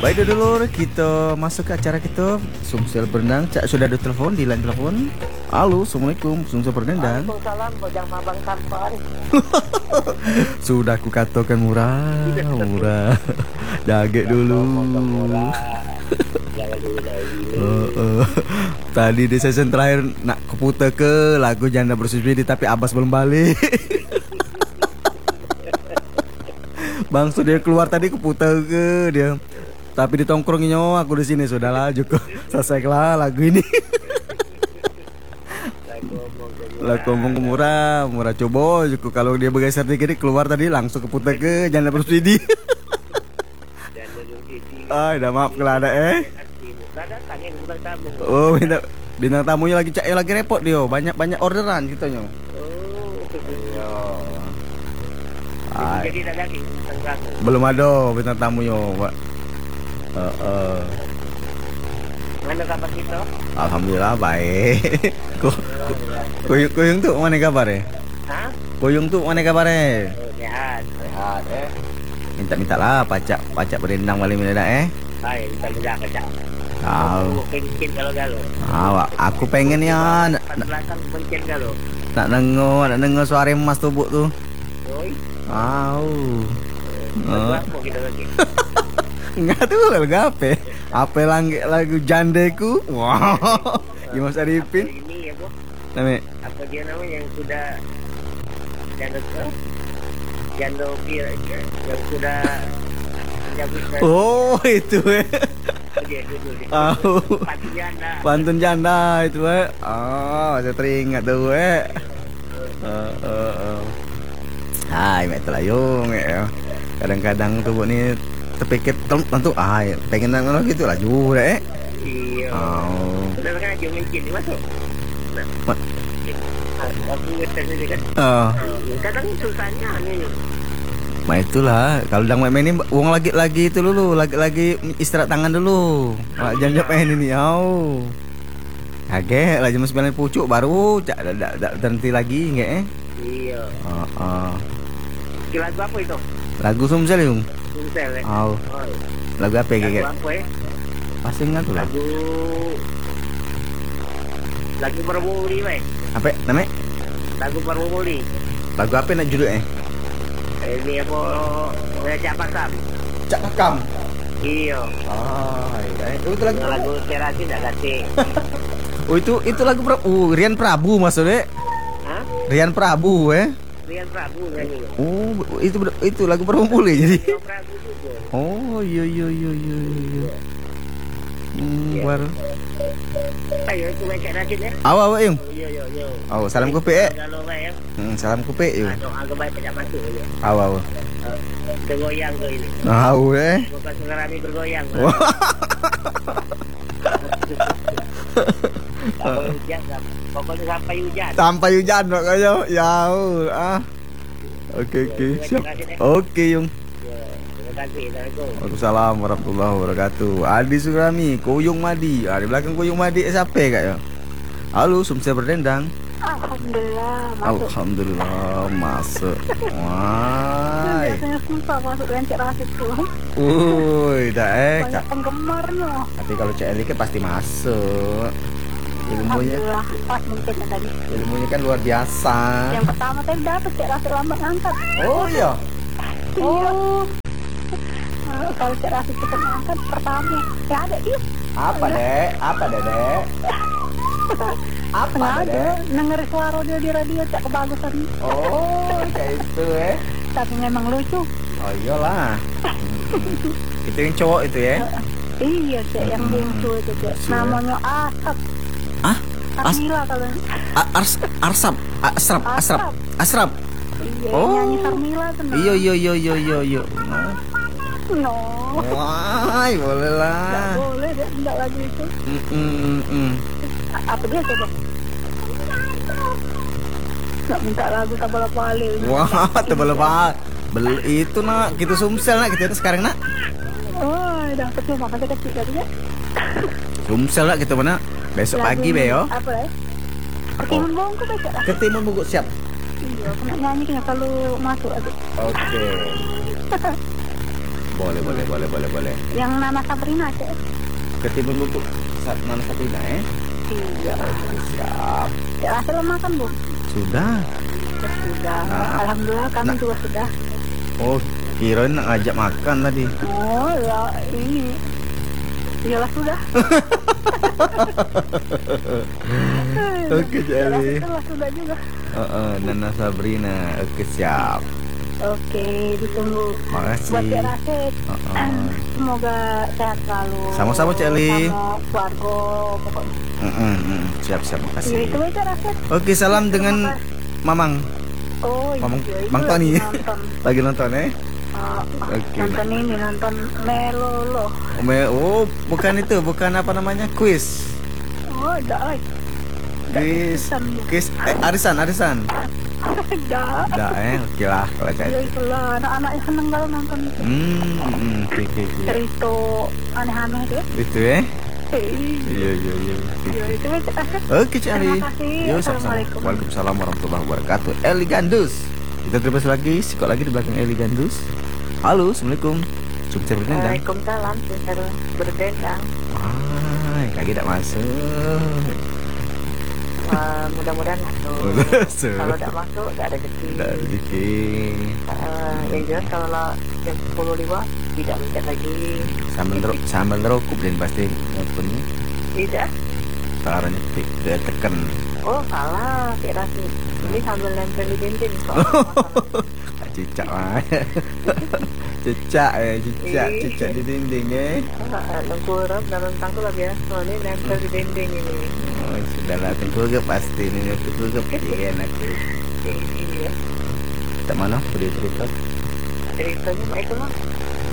Baik dulu kita masuk ke acara kita Sumsel Berenang. Cak sudah ada telepon di line telepon. Halo, assalamualaikum Sumsel Berenang. Waalaikumsalam, bojang mabang sampan. Sudah aku katakan murah, murah. Jaget dulu. Jangan dulu dari Tadi di season terakhir nak keputar ke lagu Janda Bersuspiri tapi Abbas belum balik. Bang dia keluar tadi keputar ke dia. Tapi ditongkronginyo aku di sini sudahlah cukup selesailah lagu ini. Lagu ngomong murah, murah coba cukup kalau dia bergeser dikit keluar tadi langsung keputar ke Janda Bersuspiri. Ah, udah maaf kalau ada Oh, bintang tamunya lagi lagi repot dia. Banyak orderan gitu nyo. Jadi dah lagi Belum ada bintang tamunya, Pak. Mana kabar kita? Alhamdulillah baik. Kuyung tuh mana kabar ya? Hah? Kuyung tuh mana kabar ya? Sehat. Sehat Minta lah pacak berendang balik mendadak Hai, kita mudah kacau. Tahu. Pencin kalau galau. Aku pengen ya Belakang pencin galau. nak dengar suara emas tubuk tuh. Oi. Apa kita lagi? Enggak tuh lagu apa lagu Jandeku. Wow. Dimas Arifin. Ini ya, Bu. Namanya Apa dia namanya yang sudah Jando Pir yang sudah menjadi itu dia dulu. Pantun Pantun janda itu saya teringat tuh Hai mek telayung ya. Kadang-kadang tuh nih terpikir tentu pengen nang gitu lah juga Iya. Sudah kan aja mencin masuk. Aku ngerti juga kan. Kadang susahnya nih. Itulah kalau udah main ini uang lagi itu dulu lagi istirahat tangan dulu. Jangan main ini Kaget lah jam 9 pucuk baru berhenti lagi enggak Iya. Lagu apa itu? Lagu Sumsel yung. Sumsel. Lagu apa kayak? Lagu apa ya? Pasti enggak tuh Lagu Permuli weh. Apa namanya? Lagu Permuli. Lagu apa nak judulnya? Ini apa? Cak Pakam. Cak Pakam. Iya. Itu lagu Serasi dah ganti. Itu lagu Rian Prabu maksudnya? Hah? Rian Prabu Rian Prabu nyanyi. Itu lagu Permuli jadi. Prabu juga. Iya. Baru. Ayo itu baca Rasid ya. Awak yung. Yo. Salam kupe. Kalau ya. Salam kupe yung. Agak baik banyak masuk ya. Awak. Bergoyang tuh ini. Bukan Sungarami bergoyang. Pokoknya sampai hujan makanya. Oke. Siap. Oke yung. Waalaikumsalam warahmatullahi wabarakatuh. Adi Surami, Kuyung Madi. Di belakang Kuyung Madi siapa kak ya? Halo, Sumsel Berdendang. Alhamdulillah masuk. Wah. Biasanya susah masuk dengan Cik Rasid tuh. Banyak penggemarnya. Tapi kalau Cik Eli pasti masuk. Ilmunya tadi. Ilmunya kan luar biasa. Yang pertama tadi dapat Cik Rasid lambat ngangkat. Oh iya. Kalau Cik Rasid cepat ngangkat pertama ya ada dia. Apa dek? Apa ada denger suara dia di radio Cak kebagusan. Kayak itu Tapi memang lucu. Iyalah. Itu yang cowok itu ya? Iya Cak yang lucu itu Cak. Namanya Asap. Sarmila kalau Asrap. Iya, nyanyi Sarmila tuh. Iya. No. Wah, boleh lah. Nggak boleh deh, enggak lagi itu. Apa dia coba? Nggak minta lagu tabal pale. Wah, tabal pale. Itu nak, kita Sumsel nak kita sekarang nak. Udah kecil makanya kecil tadi ya. Sumsel nak kita mana? Besok pagi Beo. Apa ya? Ketimun bongku baca lah. Ketimun bongku siap. Iya, kena nyanyi kalau masuk aja. Oke. Boleh. Yang nama Sabrina, Cek. Ketimbun buku mana Sabrina Iya. Siap. Ya, hasil makan, Bu? Sudah. Sudah. Nah. Alhamdulillah kami juga sudah. Oh, kirain ngajak makan tadi. Oh, ya ini. Iyalah sudah. Oke, Celi. Sudah juga. Nana Sabrina. Oke, siap. Oke, ditunggu. Makasih. Buat Cek Rasid, semoga sehat selalu. Sama-sama, Cek Eli. Sama keluarga, pokoknya. Siap, Ya, makasih. itu aja Rasid. Oke, salam dengan Mamang. Oh, Mamang, iya, itu Mang Tony. nonton. Lagi nonton Oke. Nonton ini, nonton Melolo. Oh, bukan itu, bukan apa namanya? Quiz. Oh, dah. Quiz. Arisan. Dah. Oke lah kalau Ya kayak. itulah, anak-anaknya seneng kalau nonton itu. Oke. Cerita aneh-aneh deh. Itu ya? Iya. Iya. Ya, itu aja Rasid. Oke, Cari. Terima kasih. Yo, sama-sama. Assalamualaikum. Waalaikumsalam warahmatullahi wabarakatuh. Eli Gandus. Kita terus lagi, sikok lagi di belakang Eli Gandus. Halo, assalamualaikum. Sukses berdendang. Waalaikumsalam, Sukses berdendang. Wah, lagi tak masuk. Mudah-mudahan masuk. Masuk. Kalau tidak masuk, tidak ada rezeki. Tidak rezeki. Yang jelas kalau jam 10 lewat tidak mencet lagi. Sambal rokok dan pasti nontonnya. Tidak. Caranya dia tekan. Oh salah, kira sih. Ini sambil nempel di dinding kok. Cicak lah. Cicak di dinding ya. Tengkurap dan rentang tuh lah biasa. Soalnya nempel di dinding ini. Oh, sudahlah tengkurap pasti ini tengkurap enak. Iya. Tak mana boleh cerita. Ceritanya mah itu mah.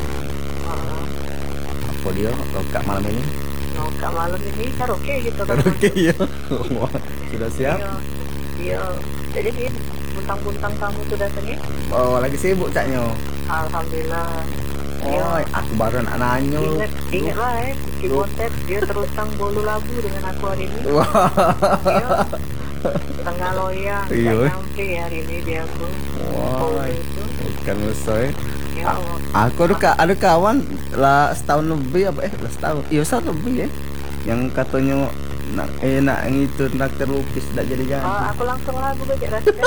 Apa dia kak malam ini? Kak malam ini karaoke gitu kan. Oke ya. Wah, sudah siap? Iya. Jadi dia buntang-buntang kamu tuh datangnya. Oh, lagi sibuk caknya. Alhamdulillah. Oh, aku baru nak nanya. Ingat lah si Bontet dia terutang bolu labu dengan aku hari ini. Wah. Dia tengah loyang, Iya. nggak nyampe hari ini dia aku. Wah, itu. bukan selesai. Ya, Aku ada kawan lah setahun lebih apa lah setahun. Iya, setahun lebih ya. Yang katanya nak itu nak terlukis tidak jadi. aku langsung lagu baca rasanya.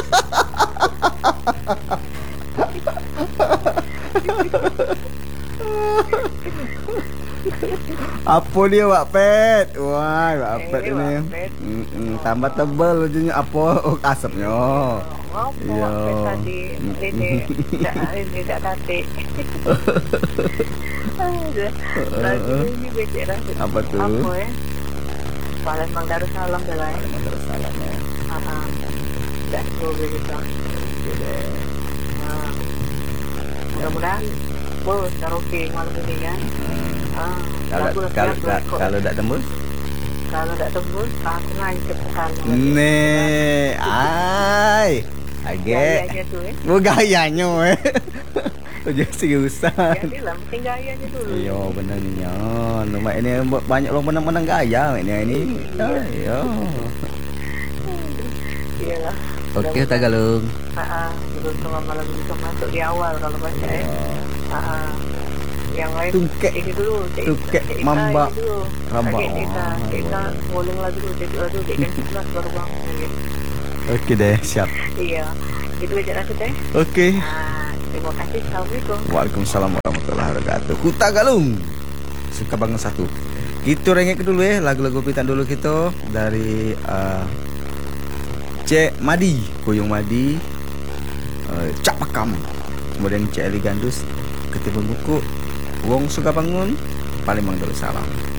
Apa dia Wak Pet? Wah, Wak Pet ini. Wak Pet. Tambah tebal ujungnya apa? Oh, asapnya. Ngopo Iya. tadi ini tidak tadi. Lagu ini baca rasanya. Apa tuh? Apa ya? Palembang Darussalam dah lah. Darussalam ya. Tidak tahu begitu. Mudah-mudahan karaoke malam ini ya. Kalau tidak tembus? Kalau tidak tembus, aku ngancep sekali. Nih, Gayanya tuh ya. Oh, gayanya Udah seriusan. Jadilah, penting gayanya dulu. Iya benarnya. Nomor ini banyak lo menang-menang gaya ini. Iya. Iyalah. Oke, Tagalog. Beruntung malam bisa masuk di awal kalau baca ya. Yang lain Tungkek. ini dulu, Tungkek Mamba. Ramba. Kita nguling lagi dulu, Cek kan 11 baru bangun. Oke deh, siap. Iya. Itu aja rasa teh. Oke. Terima kasih. Assalamualaikum. Waalaikumsalam warahmatullahi wabarakatuh. Kuta Galung. Suka bangun satu. Gitu rengek dulu ya, lagu-lagu pitan dulu kita dari Cek Madi, Kuyung Madi, Cak Pakam, kemudian Cek Eli Gandus, Ketimbun Buku, Wong Suka Bangun, Palembang Darussalam.